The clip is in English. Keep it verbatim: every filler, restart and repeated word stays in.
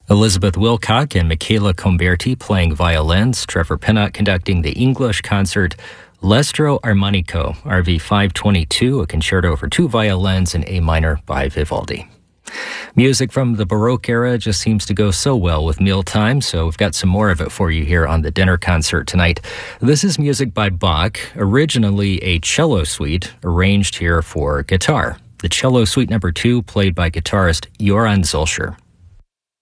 Elizabeth Wilcock and Michaela Comberti playing violins, Trevor Pinnock conducting the English concert, L'Estro Armonico, R V five twenty-two, a concerto for two violins in A minor by Vivaldi. Music from the Baroque era just seems to go so well with mealtime, so we've got some more of it for you here on the dinner concert tonight. This is music by Bach, originally a cello suite arranged here for guitar. The cello suite number two, played by guitarist Joran Zolcher.